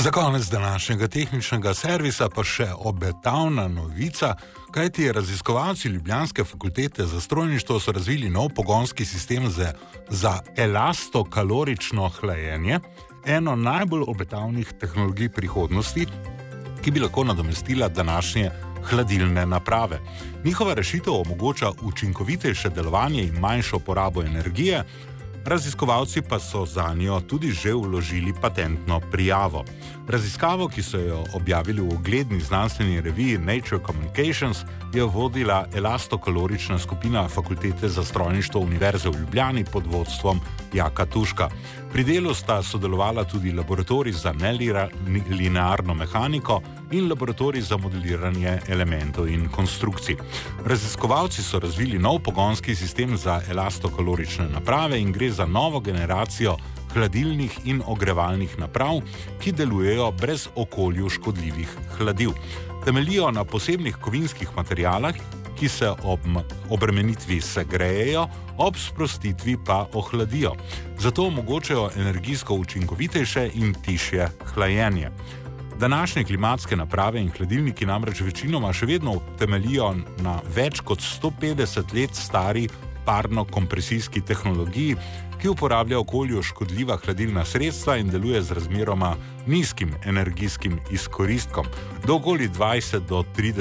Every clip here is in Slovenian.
Za konec današnjega tehničnega servisa pa še obetavna novica, kajti raziskovalci Ljubljanske fakultete za strojništvo so razvili nov pogonski sistem za elastokalorično hlajenje, eno najbolj obetavnih tehnologij prihodnosti, ki bi lahko nadomestila današnje hladilne naprave. Njihova rešitev omogoča učinkovitejše delovanje in manjšo porabo energije, raziskovalci pa so zanjo tudi že vložili patentno prijavo. Raziskavo, ki so jo objavili v ugledni znanstveni reviji Nature Communications, je vodila elastokalorična skupina Fakultete za strojništvo Univerze v Ljubljani pod vodstvom Jaka Tuška. Pri delu sta sodelovala tudi laboratorij za nelinearno mehaniko in laboratorij za modeliranje elementov in konstrukcij. Raziskovalci so razvili nov pogonski sistem za elastokalorične naprave in gre za novo generacijo hladilnih in ogrevalnih naprav, ki delujejo brez okolju škodljivih hladil. Temeljijo na posebnih kovinskih materialah, ki se ob obremenitvi segrejejo, ob sprostitvi pa ohladijo. Zato omogočajo energijsko učinkovitejše in tišje hlajenje. Današnje klimatske naprave in hladilniki namreč večinoma še vedno temeljijo na več kot 150 let stari parno-kompresijski tehnologiji, ki uporablja okolju škodljiva hladilna sredstva in deluje z razmeroma nizkim energijskim izkoristkom, do okoli 20 do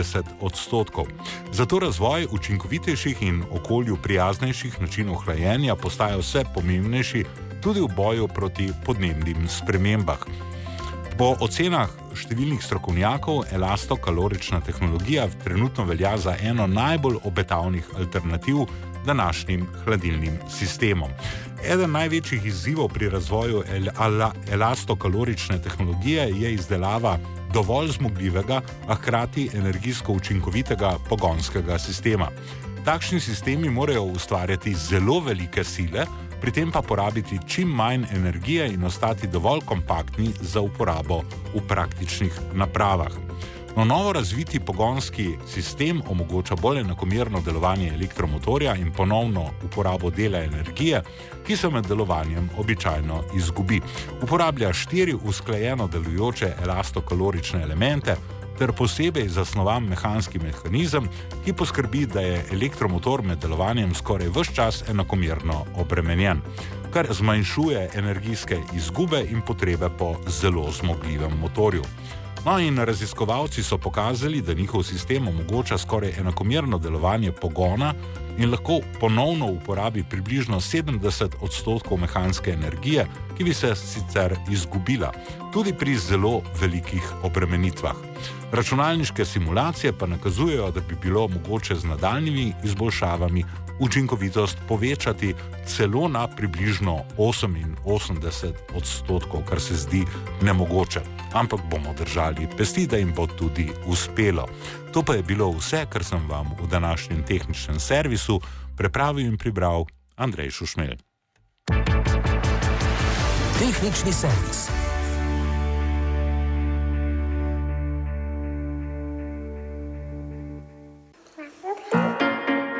30%. Zato razvoj učinkovitejših in okolju prijaznejših načinov hlajenja postaja vse pomembnejši tudi v boju proti podnebnim spremembah. Po ocenah številnih strokovnjakov elastokalorična tehnologija trenutno velja za eno najbolj obetavnih alternativ današnjim hladilnim sistemom. Eden največjih izzivov pri razvoju elastokalorične tehnologije je izdelava dovolj zmogljivega, a hkrati energijsko učinkovitega pogonskega sistema. Takšni sistemi morajo ustvarjati zelo velike sile, pri tem pa porabiti čim manj energije in ostati dovolj kompaktni za uporabo v praktičnih napravah. No, novo razviti pogonski sistem omogoča bolj enakomerno delovanje elektromotorja in ponovno uporabo dela energije, ki se med delovanjem običajno izgubi. Uporablja 4 usklajeno delujoče elastokalorične elemente ter posebej zasnovan mehanski mehanizem, ki poskrbi, da je elektromotor med delovanjem skoraj ves čas enakomerno obremenjen, kar zmanjšuje energijske izgube in potrebe po zelo zmogljivem motorju. No in raziskovalci so pokazali, da njihov sistem omogoča skoraj enakomerno delovanje pogona in lahko ponovno uporabi približno 70% mehanske energije, ki bi se sicer izgubila, tudi pri zelo velikih obremenitvah. Računalniške simulacije pa nakazujejo, da bi bilo mogoče z nadaljnjimi izboljšavami učinkovitost povečati celo na približno 88%, kar se zdi nemogoče. Ampak bomo držali pesti, da jim bo tudi uspelo. To pa je bilo vse, kar sem vam v današnjem tehničnem servisu pripravil in prebral Andrej Šušmelj. Tehnični servis.